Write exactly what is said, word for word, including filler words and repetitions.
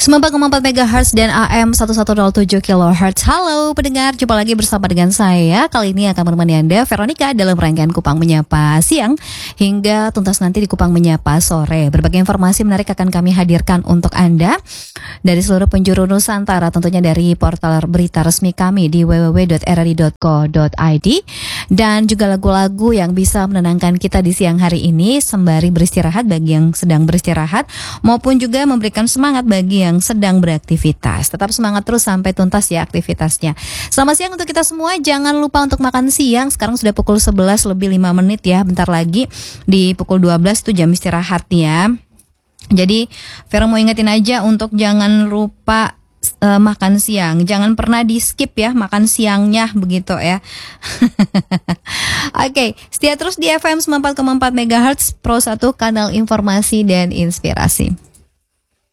sembilan puluh empat koma empat megahertz dan A M seribu seratus tujuh kilohertz. Halo pendengar, jumpa lagi bersama dengan saya. Kali ini akan menemani Anda, Veronica, dalam rangkaian Kupang Menyapa siang hingga tuntas nanti di Kupang Menyapa sore. Berbagai informasi menarik akan kami hadirkan untuk Anda dari seluruh penjuru Nusantara, tentunya dari portal berita resmi kami di w w w dot r r i dot co dot i d, dan juga lagu-lagu yang bisa menenangkan kita di siang hari ini sembari beristirahat bagi yang sedang beristirahat, maupun juga memberikan semangat bagi yang sedang beraktivitas. Tetap semangat terus sampai tuntas ya aktivitasnya. Selamat siang untuk kita semua. Jangan lupa untuk makan siang. Sekarang sudah pukul sebelas lebih lima menit ya. Bentar lagi di pukul dua belas itu jam istirahat ya. Jadi Vera mau ingetin aja untuk jangan lupa uh, makan siang. Jangan pernah di skip ya makan siangnya begitu ya. Oke, okay, setia terus di F M sembilan puluh empat koma empat megahertz Pro satu, kanal informasi dan inspirasi.